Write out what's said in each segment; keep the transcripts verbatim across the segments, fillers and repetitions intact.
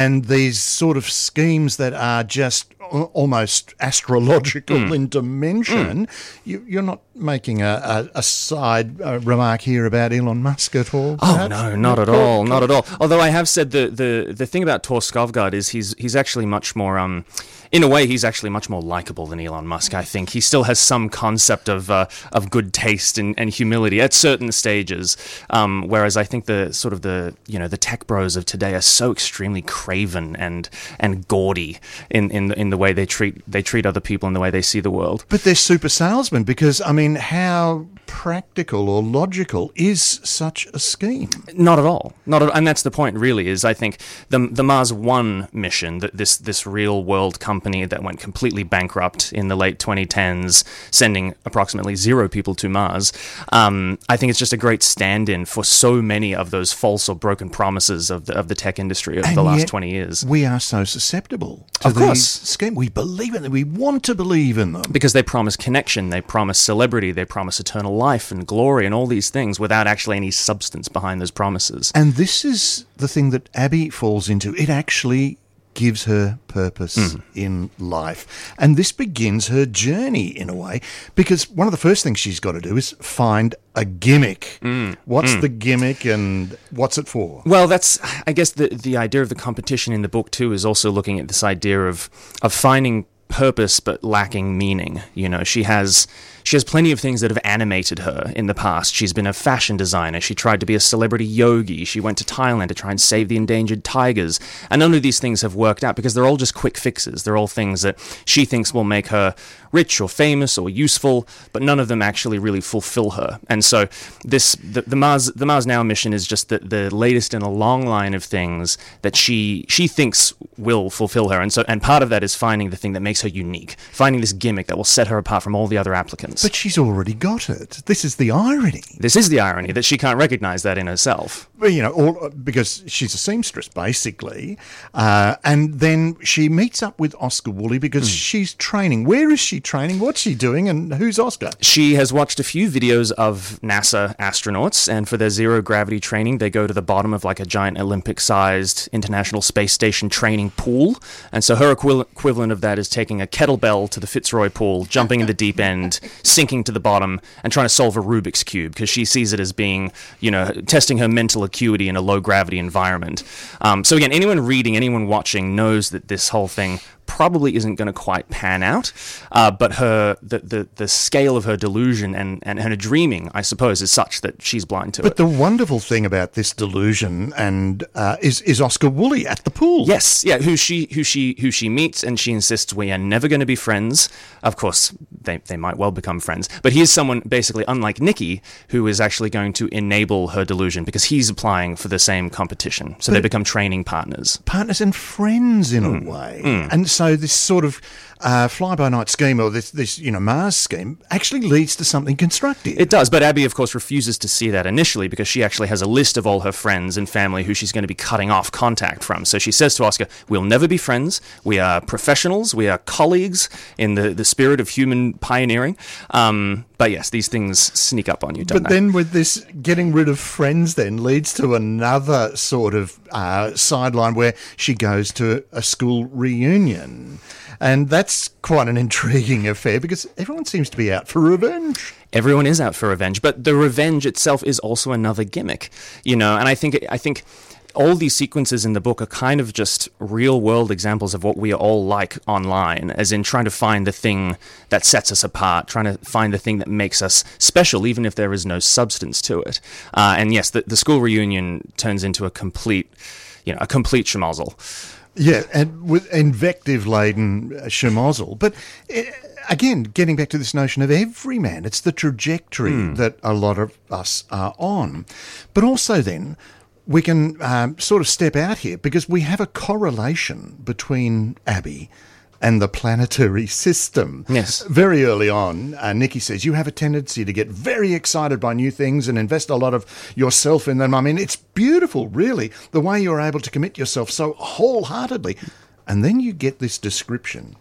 And these sort of schemes that are just almost astrological mm. in dimension, mm. you, you're not making a, a, a side uh, remark here about Elon Musk at all? Oh, perhaps? no, not at all, not at all. Although I have said the, the, the thing about Tor Skovgaard is he's he's actually much more... Um, in a way, he's actually much more likable than Elon Musk, I think. He still has some concept of uh, of good taste and, and humility at certain stages, um, whereas I think the sort of the you know the tech bros of today are so extremely craven and and gaudy in in in the way they treat they treat other people and the way they see the world. But they're super salesmen because I mean, how practical or logical is such a scheme? Not at all. Not at, and that's the point. Really, is I think the the Mars One mission, that this this real world company that went completely bankrupt in the late twenty tens, sending approximately zero people to Mars. Um, I think it's just a great stand-in for so many of those false or broken promises of the of the tech industry of and the last twenty years. We are so susceptible to of course. these schemes. We believe in them. We want to believe in them because they promise connection, they promise celebrity, they promise eternal life and glory and all these things without actually any substance behind those promises. And this is the thing that Abby falls into. It actually gives her purpose mm. in life. And this begins her journey in a way, because one of the first things she's got to do is find a gimmick. Mm. What's mm. the gimmick and what's it for? Well, that's, I guess, the the idea of the competition in the book too is also looking at this idea of of finding purpose but lacking meaning. You know, she has she has plenty of things that have animated her in the past. She's been a fashion designer. She tried to be a celebrity yogi. She went to Thailand to try and save the endangered tigers. And none of these things have worked out because they're all just quick fixes. They're all things that she thinks will make her rich or famous or useful, but none of them actually really fulfill her. And so this the, the Mars the Mars Now mission is just the, the latest in a long line of things that she she thinks will fulfill her. And so and part of that is finding the thing that makes her unique, finding this gimmick that will set her apart from all the other applicants. But she's already got it. This is the irony. This is the irony, that she can't recognize that in herself. Well, you know, all, because she's a seamstress, basically. Uh, and then she meets up with Oscar Woolley because mm. she's training. Where is she training? What's she doing? And who's Oscar? She has watched a few videos of NASA astronauts, and for their zero-gravity training, they go to the bottom of like a giant Olympic-sized International Space Station training pool. And so her equi- equivalent of that is taking a kettlebell to the Fitzroy pool, jumping in the deep end, sinking to the bottom, and trying to solve a Rubik's Cube, because she sees it as being, you know, testing her mental acuity in a low-gravity environment. Um, so again, anyone reading, anyone watching knows that this whole thing probably isn't going to quite pan out, uh, but her the, the the scale of her delusion and, and her dreaming, I suppose, is such that she's blind to but it. But the wonderful thing about this delusion and uh, is is Oscar Woolley at the pool. Yes, yeah, who she who she who she meets, and she insists we are never going to be friends. Of course, they they might well become friends, but he's someone basically unlike Nikki, who is actually going to enable her delusion because he's applying for the same competition. So but they become training partners, partners and friends in mm. a way, mm. and. So So this sort of uh, fly-by-night scheme, or this, this you know Mars scheme, actually leads to something constructive. It does, but Abby, of course, refuses to see that initially because she actually has a list of all her friends and family who she's going to be cutting off contact from. So she says to Oscar, we'll never be friends. We are professionals. We are colleagues in the, the spirit of human pioneering. Um, but yes, these things sneak up on you, don't but they? But then with this getting rid of friends then leads to another sort of uh, sideline where she goes to a school reunion. And that's quite an intriguing affair because everyone seems to be out for revenge. Everyone is out for revenge, but the revenge itself is also another gimmick, you know. And I think I think all these sequences in the book are kind of just real-world examples of what we are all like online, as in trying to find the thing that sets us apart, trying to find the thing that makes us special, even if there is no substance to it. Uh, and yes, the, the school reunion turns into a complete, you know, a complete schmozzle. Yeah, and with invective-laden schmozzle. But uh, again, getting back to this notion of everyman, it's the trajectory mm. that a lot of us are on. But also then, we can um, sort of step out here because we have a correlation between Abby and the planetary system. Yes. Very early on, uh, Nikki says, you have a tendency to get very excited by new things and invest a lot of yourself in them. I mean, it's beautiful, really, the way you're able to commit yourself so wholeheartedly. And then you get this description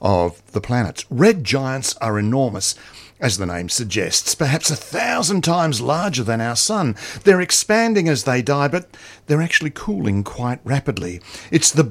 of the planets. Red giants are enormous, as the name suggests, perhaps a thousand times larger than our sun. They're expanding as they die, but they're actually cooling quite rapidly. It's the